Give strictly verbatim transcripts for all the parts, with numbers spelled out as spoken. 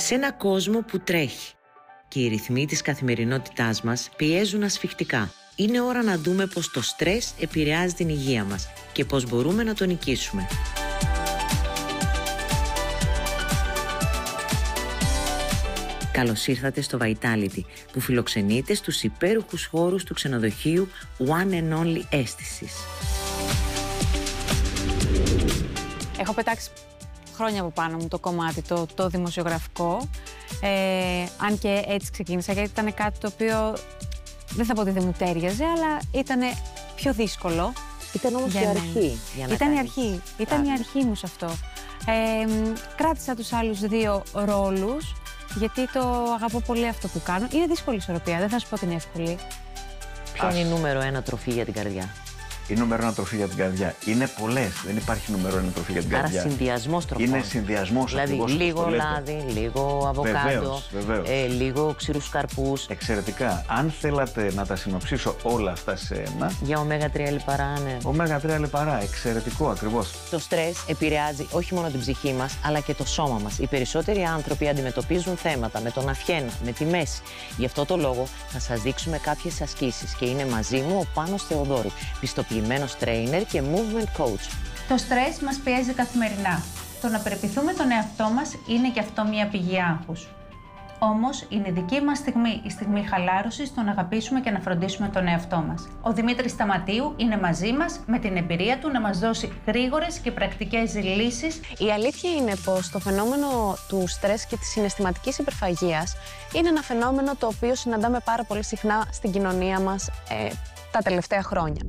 Σε ένα κόσμο που τρέχει και οι ρυθμοί της καθημερινότητάς μας πιέζουν ασφιχτικά, είναι ώρα να δούμε πως το στρες επηρεάζει την υγεία μας και πως μπορούμε να το νικήσουμε. Καλώς ήρθατε στο Vitality, που φιλοξενείται στους υπέροχους χώρους του ξενοδοχείου One and Only Αίσθησης. Έχω πετάξει χρόνια από πάνω μου το κομμάτι, το, το δημοσιογραφικό, ε, αν και έτσι ξεκίνησα, γιατί ήταν κάτι το οποίο δεν θα πω ότι δεν μου τέριαζε, αλλά ήταν πιο δύσκολο. Ήταν όμως η αρχή. Για να ήταν η αρχή, ήταν η αρχή μου σε αυτό. Ε, κράτησα τους άλλους δύο ρόλους, γιατί το αγαπώ πολύ αυτό που κάνω. Είναι δύσκολη ισορροπία, δεν θα σου πω ότι είναι εύκολη. Ποιο είναι η νούμερο ένα τροφή για την καρδιά? Η νούμερο ένα τροφή για την καρδιά. Είναι πολλές. Δεν υπάρχει νούμερο ένα τροφή για την Άρα καρδιά. Άρα συνδυασμός τροφών. Είναι συνδυασμός. Δηλαδή λίγο λάδι, λίγο αβοκάντο, βεβαίως, βεβαίως. Ε, λίγο ξηρούς καρπούς. Εξαιρετικά. Αν θέλατε να τα συνοψίσω όλα αυτά σε ένα. Για ωμέγα τρία λιπαρά, ναι. ωμέγα τρία λιπαρά. Εξαιρετικό ακριβώς. Το στρες επηρεάζει όχι μόνο την ψυχή μας, αλλά και το σώμα μας. Οι περισσότεροι άνθρωποι αντιμετωπίζουν θέματα με τον αυχένα, με τη μέση. Γι' αυτό το λόγο θα σας δείξουμε κάποιες ασκήσεις και είναι μαζί μου ο Πάνος Θεοδόρου, πιστοποιημένος trainer και movement coach. Το στρες μας πιέζει καθημερινά. Το να περιποιηθούμε τον εαυτό μας είναι και αυτό μια πηγή άγχους. Όμως, είναι δική μας στιγμή, η στιγμή χαλάρωσης, το να αγαπήσουμε και να φροντίσουμε τον εαυτό μας. Ο Δημήτρης Σταματίου είναι μαζί μας με την εμπειρία του να μας δώσει γρήγορες και πρακτικές λύσεις. Η αλήθεια είναι πως το φαινόμενο του στρες και της συναισθηματικής υπερφαγίας είναι ένα φαινόμενο το οποίο συναντάμε πάρα πολύ συχνά στην κοινωνία μας ε, τα τελευταία χρόνια.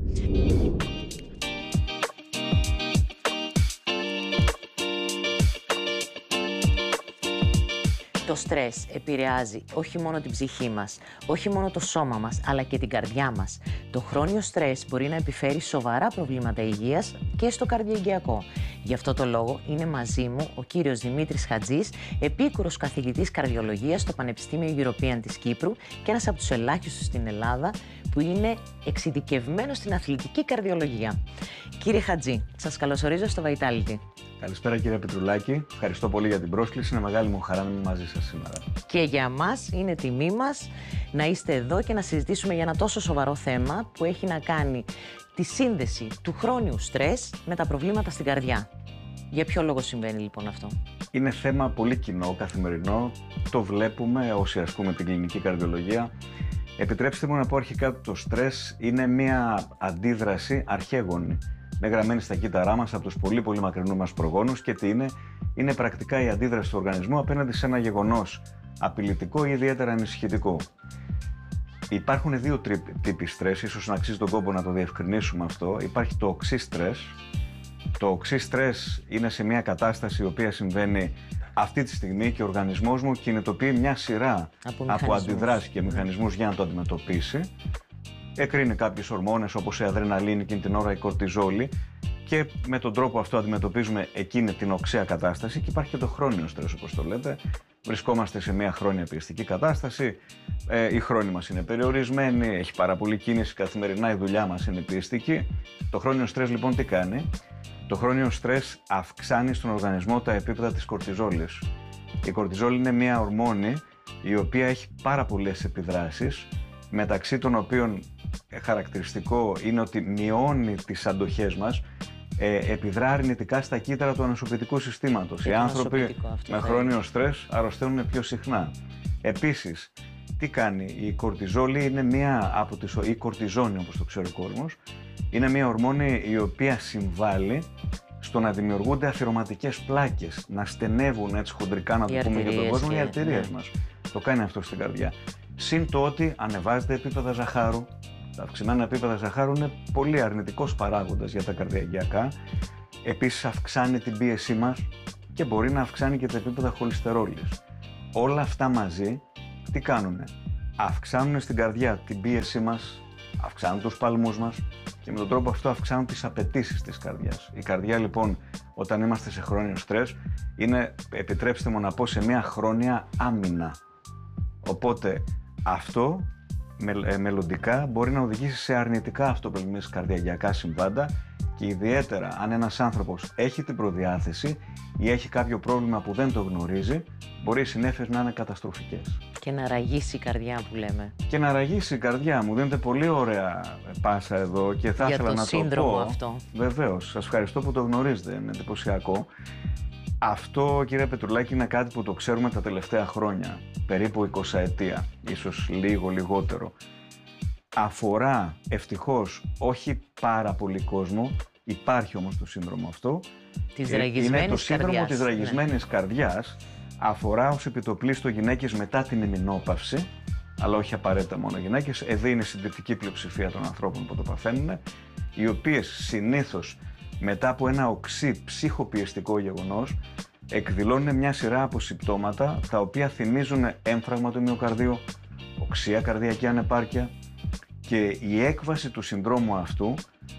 Το στρες επηρεάζει όχι μόνο την ψυχή μας, όχι μόνο το σώμα μας, αλλά και την καρδιά μας. Το χρόνιο στρες μπορεί να επιφέρει σοβαρά προβλήματα υγείας και στο καρδιαγγειακό. Γι' αυτό το λόγο είναι μαζί μου ο κύριος Δημήτρης Χατζής, επίκουρος καθηγητής καρδιολογίας στο Πανεπιστήμιο European της Κύπρου και ένας από τους ελάχιστους στην Ελλάδα που είναι εξειδικευμένος στην αθλητική καρδιολογία. Κύριε Χατζή, σας καλωσορίζω στο Vitality. Καλησπέρα κύριε Πετρουλάκη, ευχαριστώ πολύ για την πρόσκληση, είναι μεγάλη μου χαρά να είμαι μαζί σας σήμερα. Και για μας είναι τιμή μας να είστε εδώ και να συζητήσουμε για ένα τόσο σοβαρό θέμα που έχει να κάνει τη σύνδεση του χρόνιου στρες με τα προβλήματα στην καρδιά. Για ποιο λόγο συμβαίνει λοιπόν αυτό? Είναι θέμα πολύ κοινό, καθημερινό, το βλέπουμε όσοι ασκούμε την κλινική καρδιολογία. Επιτρέψτε μου να πω αρχικά ότι το στρες είναι μια αντίδραση αρχαίγονη. Είναι γραμμένη στα κύτταρά μας από τους πολύ πολύ μακρινούς μας προγόνους και τι είναι, είναι πρακτικά η αντίδραση του οργανισμού απέναντι σε ένα γεγονός απειλητικό ή ιδιαίτερα ανησυχητικό. Υπάρχουν δύο τύποι στρες, ίσως να αξίζει τον κόπο να το διευκρινίσουμε αυτό. Υπάρχει το οξύ στρες. Το οξύ στρες είναι σε μια κατάσταση η οποία συμβαίνει αυτή τη στιγμή και ο οργανισμός μου κινητοποιεί μια σειρά από, από αντιδράσεις και μηχανισμούς για να το αντιμετωπίσει. Εκρίνει κάποιες ορμόνες όπως η αδρεναλίνη και την ώρα η κορτιζόλη και με τον τρόπο αυτό αντιμετωπίζουμε εκείνη την οξέα κατάσταση και υπάρχει και το χρόνιο στρες όπως το λέτε. Βρισκόμαστε σε μια χρόνια πιεστική κατάσταση, ε, η χρόνη μας είναι περιορισμένη, έχει πάρα πολύ κίνηση καθημερινά, η δουλειά μας είναι πιεστική. Το χρόνιο στρες λοιπόν τι κάνει? Το χρόνιο στρες αυξάνει στον οργανισμό τα επίπεδα της κορτιζόλης. Η κορτιζόλη είναι μια ορμόνη η οποία έχει πάρα πολλές επιδράσεις, μεταξύ των οποίων χαρακτηριστικό είναι ότι μειώνει τις αντοχές μας, ε, επιδρά αρνητικά στα κύτταρα του ανασωπητικού συστήματος. Οι άνθρωποι με χρόνιο στρες αρρωσταίνουν πιο συχνά. Επίσης, τι κάνει? Η κορτιζόλη είναι μία από τις, η κορτιζόνη όπως το ξέρει ο κόσμος, είναι μία ορμόνη η οποία συμβάλλει στο να δημιουργούνται αθυρωματικές πλάκες, να στενεύουν έτσι χοντρικά, να το πούμε για τον κόσμο, οι αρτηρίες μας. Το κάνει αυτό στην καρδιά. Συν το ότι ανεβάζεται επίπεδα ζαχάρου. Τα αυξημένα επίπεδα ζαχάρου είναι πολύ αρνητικός παράγοντας για τα καρδιαγγειακά. Επίσης αυξάνει την πίεσή μας και μπορεί να αυξάνει και τα επίπεδα χολυστερόλης. Όλα αυτά μαζί τι κάνουνε? Αυξάνουν στην καρδιά την πίεσή μας, αυξάνουν τους παλμούς μας και με τον τρόπο αυτό αυξάνουν τις απαιτήσεις της καρδιάς. Η καρδιά λοιπόν όταν είμαστε σε χρόνιο στρες είναι, επιτρέψτε μου να πω, σε μια χρόνια άμυνα. Οπότε αυτό με, ε, μελλοντικά μπορεί να οδηγήσει σε αρνητικά αυτοπλημμύες καρδιαγγειακά συμβάντα και ιδιαίτερα αν ένας άνθρωπος έχει την προδιάθεση ή έχει κάποιο πρόβλημα που δεν το γνωρίζει, μπορεί οι συνέπειες να είναι καταστροφικές. Και να ραγίσει η καρδιά που λέμε. Και να ραγίσει η καρδιά μου. Δίνετε πολύ ωραία πάσα εδώ και θα Για ήθελα το να σύνδρομο το πω. αυτό. Βεβαίως. Σας ευχαριστώ που το γνωρίζετε. Είναι εντυπωσιακό. Αυτό, κύριε Πετρουλάκη, είναι κάτι που το ξέρουμε τα τελευταία χρόνια. Περίπου εικοσαετία, ίσως λίγο λιγότερο. Αφορά ευτυχώς όχι πάρα πολύ κόσμο. Υπάρχει όμως το σύνδρομο αυτό. Της Ε, ραγισμένης είναι το σύνδρομο καρδιάς. της ραγισμένης καρδιάς. Αφορά ως επιτοπλίστο γυναίκες μετά την ημινόπαυση, αλλά όχι απαραίτητα μόνο γυναίκες. Εδώ είναι η συντριπτική πλειοψηφία των ανθρώπων που το παθαίνουν, οι οποίες συνήθως μετά από ένα οξύ ψυχοπιεστικό γεγονός εκδηλώνουν μια σειρά από συμπτώματα τα οποία θυμίζουν έμφραγμα του μυοκαρδίου, οξεία καρδιακή ανεπάρκεια, και η έκβαση του συνδρόμου αυτού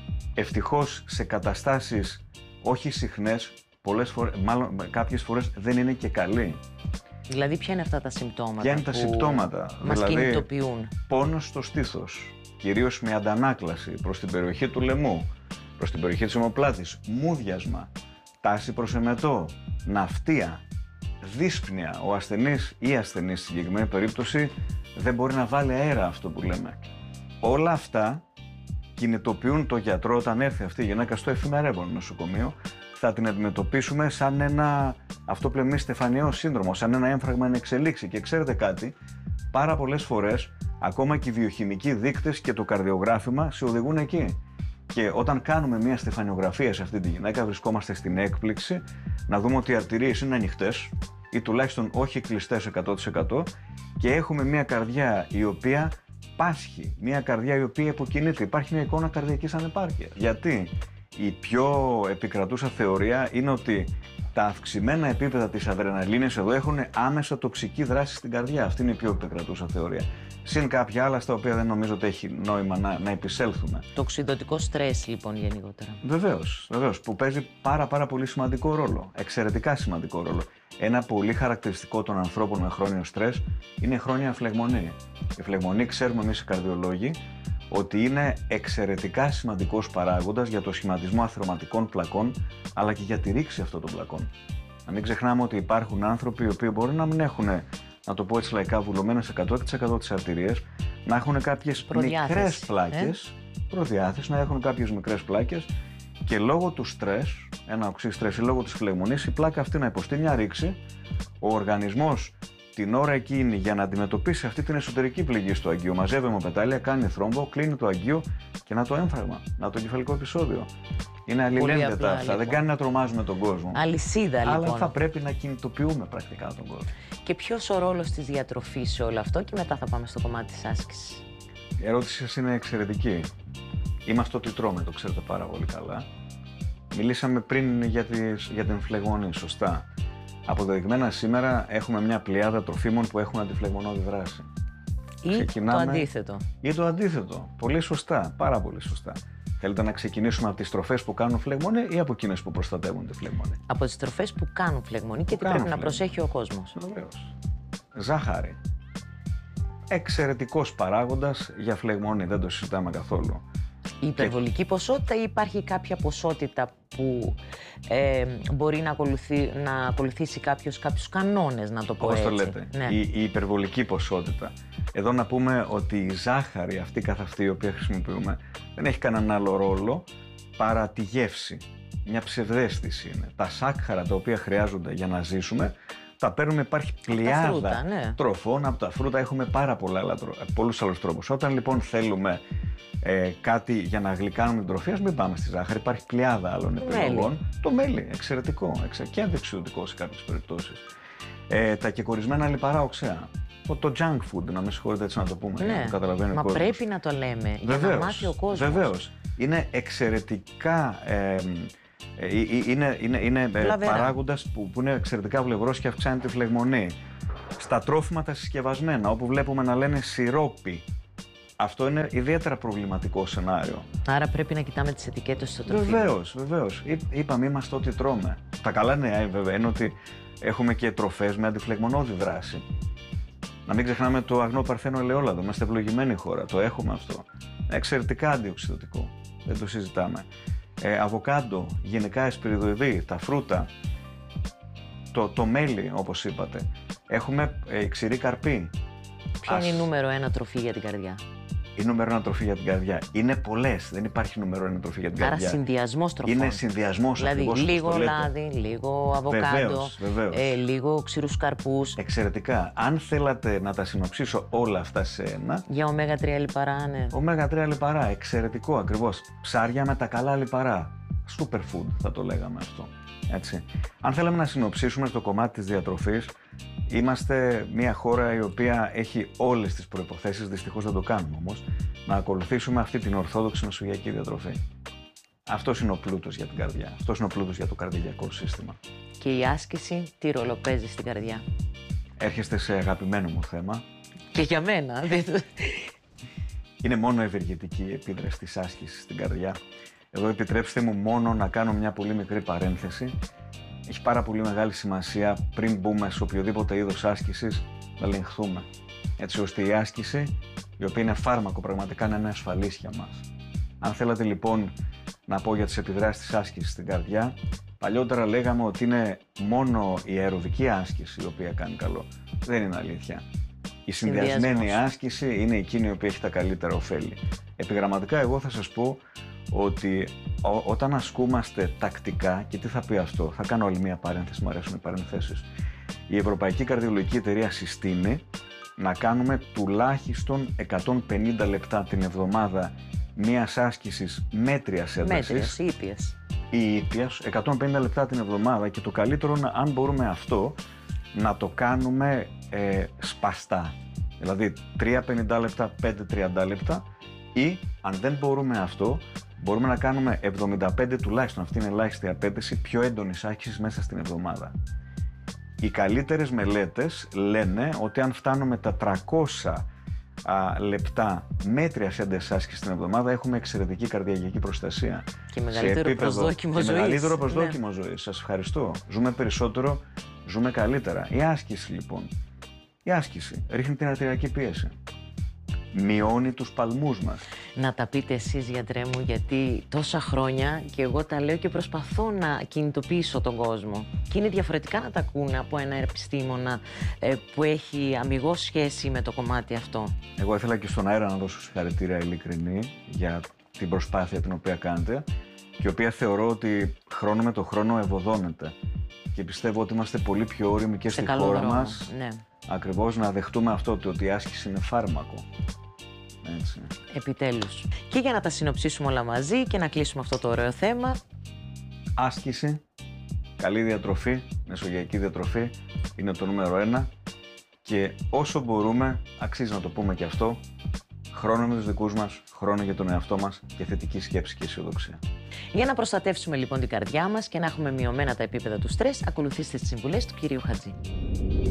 ευτυχώς σε καταστάσεις όχι συχνές, πολλές φορές, μάλλον κάποιες φορές δεν είναι και καλή. Δηλαδή, ποια είναι αυτά τα συμπτώματα Ποια είναι τα που συμπτώματα? μας Δηλαδή, κινητοποιούν? πόνος στο στήθος, κυρίως με αντανάκλαση προς την περιοχή του λαιμού, προς την περιοχή της ομοπλάτης, μούδιασμα, τάση προς εμετό, ναυτία, δύσπνοια. Ο ασθενής ή ασθενής στη συγκεκριμένη περίπτωση δεν μπορεί να βάλει αέρα, αυτό που λέμε. Όλα αυτά κινητοποιούν το γιατρό όταν έρθει αυτή η γυναίκα στο εφημερεύον νοσοκομείο. Θα την αντιμετωπίσουμε σαν ένα, αυτό που λέμε, στεφανιαίο σύνδρομο, σαν ένα έμφραγμα εν εξελίξη. Και ξέρετε κάτι, πάρα πολλές φορές ακόμα και οι βιοχημικοί δείκτες και το καρδιογράφημα σε οδηγούν εκεί. Και όταν κάνουμε μια στεφανιογραφία σε αυτή τη γυναίκα, βρισκόμαστε στην έκπληξη να δούμε ότι οι αρτηρίες είναι ανοιχτές ή τουλάχιστον όχι κλειστές εκατό τοις εκατό και έχουμε μια καρδιά η οποία πάσχει, μια καρδιά η οποία υποκινείται. Υπάρχει μια εικόνα καρδιακής ανεπάρκειας. Γιατί? Η πιο επικρατούσα θεωρία είναι ότι τα αυξημένα επίπεδα της αδρεναλίνης εδώ έχουν άμεσα τοξική δράση στην καρδιά. Αυτή είναι η πιο επικρατούσα θεωρία. Συν κάποια άλλα στα οποία δεν νομίζω ότι έχει νόημα να, να επισέλθουμε. Το οξυδοτικό στρες, λοιπόν, γενικότερα. Βεβαίως, βεβαίως, που παίζει πάρα πάρα πολύ σημαντικό ρόλο. Εξαιρετικά σημαντικό ρόλο. Ένα πολύ χαρακτηριστικό των ανθρώπων με χρόνιο στρες είναι η χρόνια φλεγμονή. Η φλεγμονή, ξέρουμε εμείς οι καρδιολόγοι, ότι είναι εξαιρετικά σημαντικός παράγοντας για το σχηματισμό αθερωματικών πλακών, αλλά και για τη ρήξη αυτών των πλακών. Να μην ξεχνάμε ότι υπάρχουν άνθρωποι οι οποίοι μπορεί να μην έχουν, να το πω έτσι λαϊκά, βουλωμένες εκατό τοις εκατό τις αρτηρίες, να έχουν κάποιες μικρές πλάκες, ε? προδιάθεση, να έχουν κάποιες μικρές πλάκες και λόγω του στρες, ένα οξύ στρες ή λόγω της φλεγμονής, η πλάκα αυτή να υποστεί μια ρήξη, ο οργανισμός την ώρα εκείνη για να αντιμετωπίσει αυτή την εσωτερική πληγή στο αγκείο, μαζεύει αιμοπετάλια, κάνει θρόμβο, κλείνει το αγκείο και να το έμφραγμα, να το κεφαλικό επεισόδιο. Είναι αλληλένδετα αυτά, λοιπόν. Δεν κάνει να τρομάζουμε τον κόσμο. Αλυσίδα, λοιπόν. Αλλά θα πρέπει να κινητοποιούμε πρακτικά τον κόσμο. Και ποιος ο ρόλος της διατροφής σε όλο αυτό, και μετά θα πάμε στο κομμάτι της άσκησης. Η ερώτηση σας είναι εξαιρετική. Είμαστε ό,τι τρώμε, το ξέρετε πάρα πολύ καλά. Μιλήσαμε πριν για, τις, για την φλεγμονή, σωστά. Αποδεδειγμένα σήμερα έχουμε μια πλειάδα τροφίμων που έχουν αντιφλεγμονώδη δράση. Ή Ξεκινάμε... το αντίθετο. Ή το αντίθετο. Πολύ σωστά, πάρα πολύ σωστά. Θέλετε να ξεκινήσουμε από τις τροφές που κάνουν φλεγμονή ή από εκείνες που προστατεύουν τη φλεγμονή? Από τις τροφές που κάνουν φλεγμονή και τι πρέπει φλεγμονή. να προσέχει ο κόσμος. Βεβαίως. Ζάχαρη. Εξαιρετικός παράγοντας για φλεγμονή, δεν το συζητάμε καθόλου. Η υπερβολική και... ποσότητα, ή υπάρχει κάποια ποσότητα που ε, μπορεί να, ακολουθεί, να ακολουθήσει κάποιος, κάποιους κανόνες, να το πω Όπως έτσι. το λέτε, ναι. η, η υπερβολική ποσότητα. Εδώ να πούμε ότι η ζάχαρη αυτή καθ' αυτή η οποία χρησιμοποιούμε δεν έχει κανέναν άλλο ρόλο παρά τη γεύση. Μια ψευδαίσθηση είναι. Τα σάκχαρα τα οποία χρειάζονται για να ζήσουμε τα παίρνουμε, υπάρχει πλειάδα φρούτα, ναι. τροφών από τα φρούτα, έχουμε πάρα πολλά, πολλούς άλλους τρόπους. Όταν λοιπόν θέλουμε ε, κάτι για να γλυκάνουμε την τροφή, ας μην πάμε στη ζάχαρη, υπάρχει πλειάδα άλλων επιλογών. Το μέλι, εξαιρετικό, εξαιρετικό και αντεξιωτικό σε κάποιες περιπτώσεις. Ε, τα κεκορισμένα λιπαρά οξέα. Το junk food, να με συγχωρείτε έτσι να το πούμε, ναι. για να το καταλαβαίνει Μα ο κόσμος. Πρέπει να το λέμε, βεβαίως, για να μάθει ο κόσμος. Βεβαίως. Είναι εξαιρετικά... Ε, είναι είναι, είναι παράγοντας που, που είναι εξαιρετικά βλευρός και αυξάνει τη φλεγμονή. Στα τρόφιμα τα συσκευασμένα, όπου βλέπουμε να λένε σιρόπι, αυτό είναι ιδιαίτερα προβληματικό σενάριο. Άρα πρέπει να κοιτάμε τις ετικέτες στο τροφίμο. Βεβαίως, βεβαίως. Είπαμε, είμαστε ό,τι τρώμε. Τα καλά νέα βέβαια είναι ότι έχουμε και τροφές με αντιφλεγμονώδη δράση. Να μην ξεχνάμε το αγνό παρθένο ελαιόλαδο. Είμαστε ευλογημένη χώρα. Το έχουμε αυτό. Εξαιρετικά αντιοξυδοτικό. Δεν το συζητάμε. ε, αβοκάντο, γενικά εσπεριδοειδή, τα φρούτα, το, το μέλι όπως είπατε. Έχουμε ε, ξηρή καρπή. Ποια Ας... είναι η νούμερο ένα τροφή για την καρδιά? Η νούμερο ένα τροφή για την καρδιά. Είναι πολλές. Δεν υπάρχει νούμερο ένα τροφή για την Άρα καρδιά. συνδυασμός τροφών. Είναι συνδυασμός. Δηλαδή ακριβώς, όπως λίγο το λέτε. λάδι, λίγο αβοκάντο, Βεβαίως, βεβαίως. Ε, λίγο ξηρούς καρπούς. Εξαιρετικά. Αν θέλατε να τα συνοψίσω όλα αυτά σε ένα. Για ωμέγα τρία λιπαρά, ναι. ωμέγα τρία λιπαρά. Εξαιρετικό ακριβώς. Ψάρια με τα καλά λιπαρά. Superfood θα το λέγαμε αυτό. Έτσι. Αν θέλαμε να συνοψίσουμε στο κομμάτι της διατροφής, είμαστε μια χώρα η οποία έχει όλες τις προϋποθέσεις, δυστυχώς δεν το κάνουμε όμως, να ακολουθήσουμε αυτή την ορθόδοξη μεσογειακή διατροφή. Αυτός είναι ο πλούτος για την καρδιά. Αυτός είναι ο πλούτος για το καρδιαγιακό σύστημα. Και η άσκηση τι ρόλο παίζει στην καρδιά? Έρχεστε σε αγαπημένο μου θέμα. Και για μένα. Είναι μόνο ευεργετική η επίδραση της άσκησης στην καρδιά. Εδώ επιτρέψτε μου μόνο να κάνω μια πολύ μικρή παρένθεση. Έχει πάρα πολύ μεγάλη σημασία πριν μπούμε σε οποιοδήποτε είδος άσκησης να ελεγχθούμε. Έτσι ώστε η άσκηση, η οποία είναι φάρμακο, πραγματικά να είναι ασφαλής για μας. Αν θέλατε λοιπόν να πω για τις επιδράσεις της άσκησης στην καρδιά, παλιότερα λέγαμε ότι είναι μόνο η αεροβική άσκηση η οποία κάνει καλό. Δεν είναι αλήθεια. Η συνδυασμένη άσκηση είναι εκείνη η οποία έχει τα καλύτερα ωφέλη. Επιγραμματικά εγώ θα σας πω ότι ό, όταν ασκούμαστε τακτικά, και τι θα πει αυτό, θα κάνω άλλη μία παρένθεση, μου αρέσουν οι παρενθέσεις. Η Ευρωπαϊκή Καρδιολογική Εταιρεία συστήνει να κάνουμε τουλάχιστον εκατόν πενήντα λεπτά την εβδομάδα μίας άσκησης μέτριας έντασης. Μέτριας, ήπιας. Ή ήπιας, εκατόν πενήντα λεπτά την εβδομάδα, και το καλύτερο είναι, αν μπορούμε αυτό, να το κάνουμε ε, σπαστά. Δηλαδή τρία πενήντα λεπτά, πέντε τριάντα λεπτά, ή αν δεν μπορούμε αυτό, μπορούμε να κάνουμε εβδομήντα πέντε τουλάχιστον, αυτή είναι ελάχιστη απέτηση, πιο έντονης άσκησης μέσα στην εβδομάδα. Οι καλύτερες μελέτες λένε ότι αν φτάνουμε τα τριακόσια α, λεπτά μέτριας έντασης άσκησης την εβδομάδα, έχουμε εξαιρετική καρδιαγιακή προστασία. Και μεγαλύτερο επίπεδο, προσδόκιμο και ζωής. μεγαλύτερο προσδόκιμο Ναι. ζωής. Σας ευχαριστώ. Ζούμε περισσότερο, ζούμε καλύτερα. Η άσκηση λοιπόν. Η άσκηση ρίχνει την αρτηριακή πίεση. Μειώνει τους παλμούς μας. Να τα πείτε εσείς, γιατρέ μου, γιατί τόσα χρόνια και εγώ τα λέω και προσπαθώ να κινητοποιήσω τον κόσμο. Και είναι διαφορετικά να τα ακούνε από ένα επιστήμονα ε, που έχει αμιγώς σχέση με το κομμάτι αυτό. Εγώ ήθελα και στον αέρα να δώσω συγχαρητήρια ειλικρινή για την προσπάθεια την οποία κάνετε, και η οποία θεωρώ ότι χρόνο με το χρόνο ευωδώνεται. Και πιστεύω ότι είμαστε πολύ πιο όριμοι και Σε στη καλό χώρα δρόμο, μας, ναι. ακριβώς να δεχτούμε αυτό, ότι η άσκηση είναι φάρμακο. Έτσι. Επιτέλους. Και για να τα συνοψίσουμε όλα μαζί και να κλείσουμε αυτό το ωραίο θέμα. Άσκηση, καλή διατροφή, μεσογειακή διατροφή είναι το νούμερο ένα, και όσο μπορούμε, αξίζει να το πούμε και αυτό, χρόνο με τους δικούς μας, χρόνο για τον εαυτό μας και θετική σκέψη και αισιοδοξία. Για να προστατεύσουμε λοιπόν την καρδιά μας και να έχουμε μειωμένα τα επίπεδα του στρες, ακολουθήστε τις συμβουλές του κυρίου Χατζή.